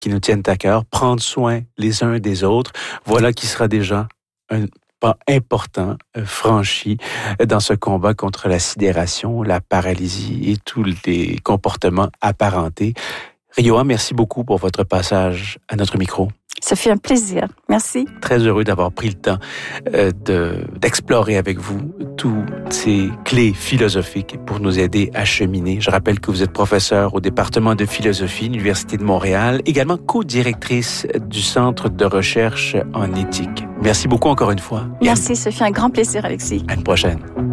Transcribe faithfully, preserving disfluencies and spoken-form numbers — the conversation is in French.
qui nous tiennent à cœur, prendre soin les uns des autres. Voilà qui sera déjà un pas important euh, franchi dans ce combat contre la sidération, la paralysie et tous les comportements apparentés. Rioa, merci beaucoup pour votre passage à notre micro. Ça fait un plaisir. Merci. Très heureux d'avoir pris le temps euh, de, d'explorer avec vous toutes ces clés philosophiques pour nous aider à cheminer. Je rappelle que vous êtes professeur au département de philosophie, l'Université de Montréal, également co-directrice du Centre de recherche en éthique. Merci beaucoup encore une fois. Merci, ça fait un grand plaisir, Alexis. À une prochaine.